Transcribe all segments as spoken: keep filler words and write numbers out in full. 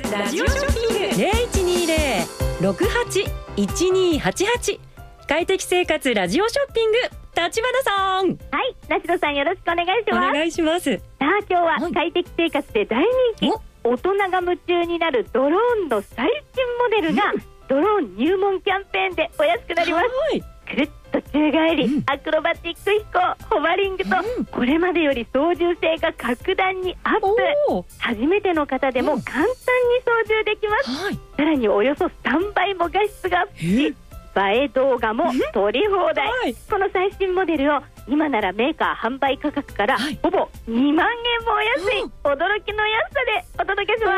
ラジオショッピング ゼロいちにゼロ ろくはち いちにはちはち。快適生活ラジオショッピング、立花さん。 はい、梨野さんよろしくお願いします。 お願いします。 さあ今日は快適生活で大人気、大人が夢中になるドローンの最新モデルが、うん、ドローン入門キャンペーンでお安くなります。くるっと宙返り、うん、アクロバティック飛行、ホバリングと、うん、これまでより操縦性が格段にアップ。初めての方でも簡単に操縦できます、うん、さらにおよそさんばいも画質がアップし、映え動画も撮り放題、はい、この最新モデルを今ならメーカー販売価格から、はい、ほぼにまんえんもお安い、うん、驚きの安さでお届けします。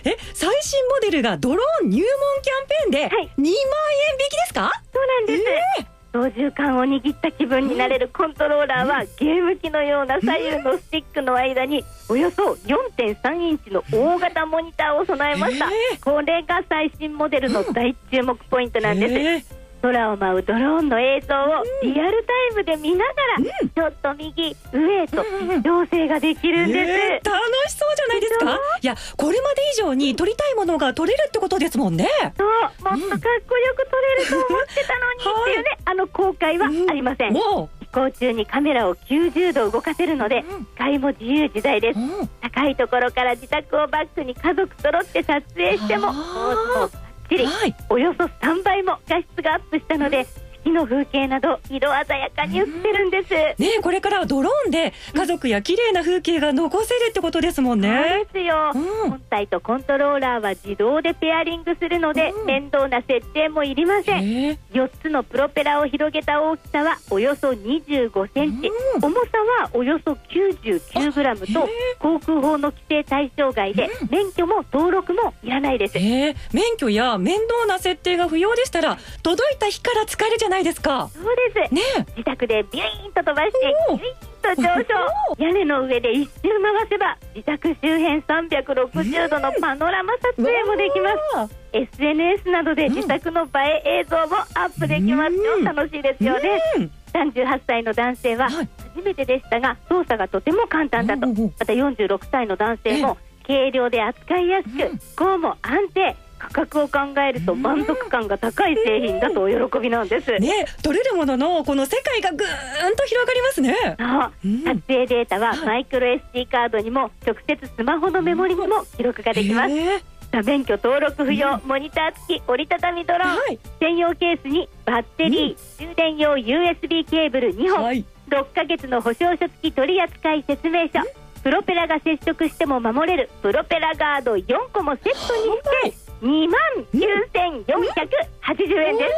え、最新モデルがドローン入門キャンペーンでにまんえん引きですか？ そうなんです、えー操縦桿を握った気分になれるコントローラーは、ゲーム機のような左右のスティックの間におよそ よんてんさんインチの大型モニターを備えました。これが最新モデルの大注目ポイントなんです。空を舞うドローンの映像をリアルタイムで見ながら、ちょっと右上へと調整ができるんです、 えー、楽しそうじゃないですか。いや、これまで以上に撮りたいものが撮れるってことですもんね。 そう、もっとかっこよく撮れると思ってたのにっていうね、はい、あの後悔はありません、うん、飛行中にカメラをきゅうじゅうど動かせるので、うん、視界も自由自在です、うん、高いところから自宅をバックに家族揃って撮影してもポーズもはい、およそさんばいも画質がアップしたので、四季の風景など色鮮やかに映ってるんです、 うんね、これからはドローンで家族や綺麗な風景が残せるってことですもんね。 そうですよ、うん、本体とコントローラーは自動でペアリングするので、うん、面倒な設定もいりません、えー、よっつのプロペラを広げた大きさはおよそにじゅうごセンチ、うん、重さはおよそきゅうじゅうきゅうグラムと航空法の規制対象外で、うん、免許も登録もいらないです、 えー、免許や面倒な設定が不要でしたら届いた日から使えるじゃないですか。 そうです、ね、自宅でビュイーンと飛ばしてビュイーンと上昇屋根の上で一周回せば自宅周辺さんびゃくろくじゅうどのパノラマ撮影もできます、エスエヌエス などで自宅の映え映像もアップできますよ、うん、楽しいですよね、うん、さんじゅうはっさいの男性は初めてでしたが操作がとても簡単だと、またよんじゅうろくさいの男性も軽量で扱いやすく、飛行も安定、価格を考えると満足感が高い製品だとお喜びなんですね。撮れるもののこの世界がぐーんと広がりますね。 そう、うん、撮影データはマイクロ エスディー カードにも直接スマホのメモリにも記録ができます、えー、免許登録不要、うん、モニター付き折りたたみドローン、はい、専用ケースにバッテリー、うん、充電用 ユーエスビー ケーブルにほん、はい、ろっかげつの保証書付き取扱説明書、うん、プロペラが接触しても守れるプロペラガードよんこもセットにしてにまんきゅうせんよんひゃくはちじゅうえんです。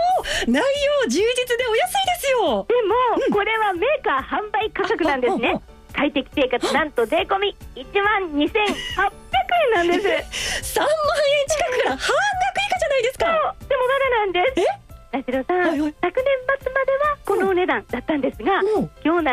内容充実でお安いですよ。 でも、うん、これはメーカー販売価格なんですね。快適生活なんと税込みいちまんにせんはっぴゃくえんなんですさんまんえん近くから半額以下じゃないですか。 そう、でもまだなんです。え、梨野さん、はいはい、昨年末まではこのお値段だったんですが、今日